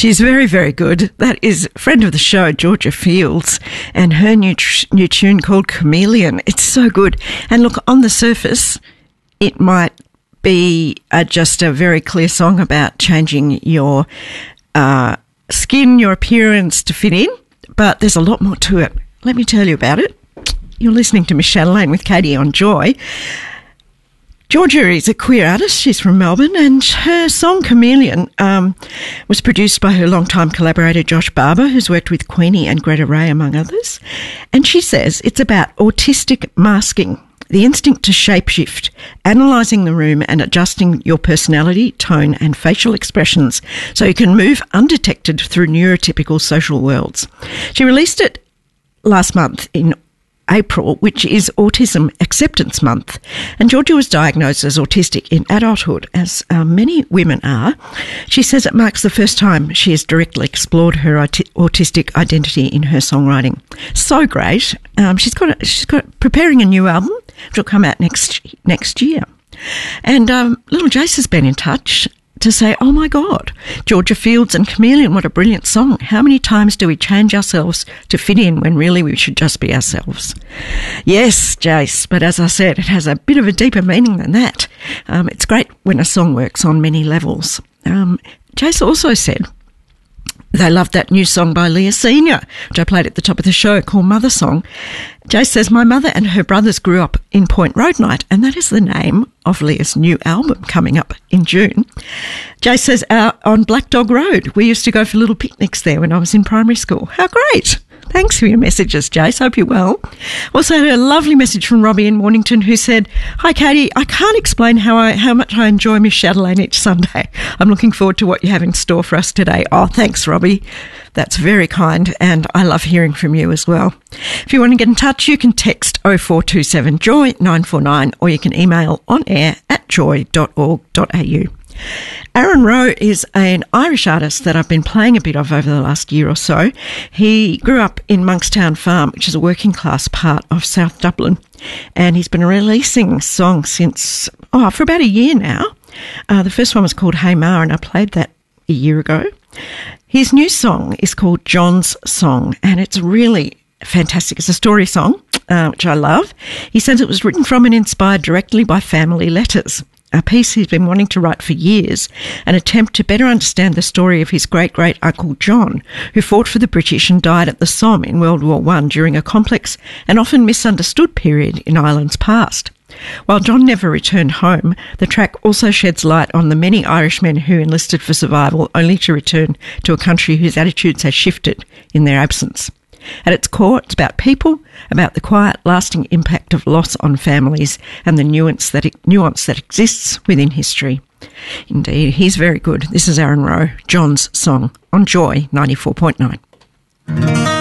She's very, very good. That is a friend of the show, Georgia Fields, and her new tune called Chameleon. It's so good. And look, on the surface, it might be just a very clear song about changing your skin, your appearance to fit in, but there's a lot more to it. Let me tell you about it. You're listening to Miss Chatelaine with Katie on Joy. Georgia is a queer artist. She's from Melbourne, and her song Chameleon was produced by her longtime collaborator Josh Barber, who's worked with Queenie and Greta Ray, among others. And she says it's about autistic masking, the instinct to shapeshift, analysing the room and adjusting your personality, tone and facial expressions so you can move undetected through neurotypical social worlds. She released it last month in April, which is Autism Acceptance Month. And Georgia was diagnosed as autistic in adulthood, as many women are. She says it marks the first time she has directly explored her autistic identity in her songwriting. So great. She's got preparing a new album, which will come out next year. And little Jace has been in touch to say, oh my God, Georgia Fields and Chameleon, what a brilliant song. How many times do we change ourselves to fit in when really we should just be ourselves? Yes, Jace, but as I said, it has a bit of a deeper meaning than that. It's great when a song works on many levels. Jace also said they loved that new song by Leah Senior, which I played at the top of the show, called Mother Song. Jace says, my mother and her brothers grew up in Point Road Night, and that is the name of Leah's new album coming up in June. Jace says, on Black Dog Road, we used to go for little picnics there when I was in primary school. How great. Thanks for your messages, Jace. Hope you're well. Also had a lovely message from Robbie in Mornington who said, hi, Katie. I can't explain how much I enjoy Miss Chatelaine each Sunday. I'm looking forward to what you have in store for us today. Oh, thanks, Robbie. That's very kind, and I love hearing from you as well. If you want to get in touch, you can text 0427 Joy 949, or you can email onair@joy.org.au. Aaron Rowe is an Irish artist that I've been playing a bit of over the last year or so. He grew up in Monkstown Farm, which is a working class part of South Dublin, and he's been releasing songs since, for about a year now. The first one was called Hey Ma, and I played that a year ago. His new song is called John's Song, and it's really fantastic. It's a story song, which I love. He says it was written from and inspired directly by family letters, a piece he's been wanting to write for years, an attempt to better understand the story of his great-great-uncle John, who fought for the British and died at the Somme in World War I during a complex and often misunderstood period in Ireland's past. While John never returned home, the track also sheds light on the many Irishmen who enlisted for survival only to return to a country whose attitudes have shifted in their absence. At its core, it's about people, about the quiet, lasting impact of loss on families and the nuance that exists within history. Indeed, he's very good. This is Aaron Rowe, John's Song, on Joy 94.9.